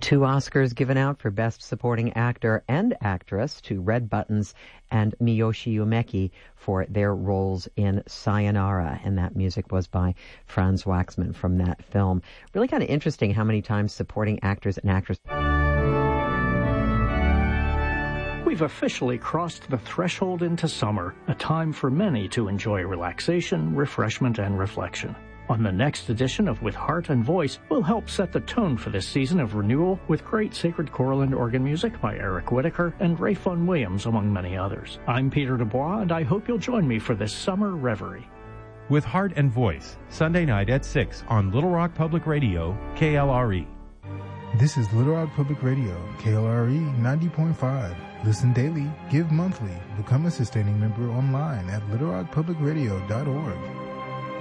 2 Oscars given out for Best Supporting Actor and Actress to Red Buttons and Miyoshi Umeki for their roles in Sayonara, and that music was by Franz Waxman from that film. Really kind of interesting how many times supporting actors and actresses. We've officially crossed the threshold into summer, a time for many to enjoy relaxation, refreshment, and reflection. On the next edition of With Heart and Voice, we'll help set the tone for this season of renewal with great sacred choral and organ music by Eric Whitacre and Ray Fun Williams, among many others. I'm Peter Dubois, and I hope you'll join me for this summer reverie. With Heart and Voice, Sunday night at 6 on Little Rock Public Radio, KLRE. This is Little Rock Public Radio, KLRE 90.5. Listen daily, give monthly, become a sustaining member online at littlerockpublicradio.org.